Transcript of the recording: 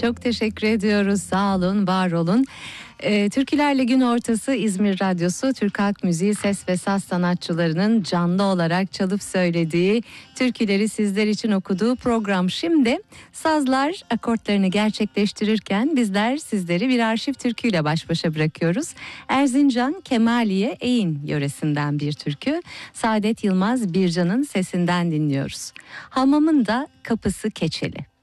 Çok teşekkür ediyoruz. Sağ olun, var olun. Türkülerle gün ortası İzmir Radyosu Türk Halk Müziği ses ve saz sanatçılarının canlı olarak çalıp söylediği türküleri sizler için okuduğu program. Şimdi sazlar akortlarını gerçekleştirirken bizler sizleri bir arşiv türküyle baş başa bırakıyoruz. Erzincan Kemaliye Eğin yöresinden bir türkü. Saadet Yılmaz Bircan'ın sesinden dinliyoruz. Hamamın da kapısı keçeli.